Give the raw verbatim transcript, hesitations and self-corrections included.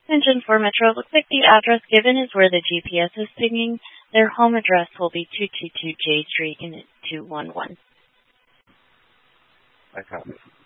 Attention for Metro. Looks like the address given is where the G P S is pinging. Their home address will be two two two J Street, Unit two one one. I copy.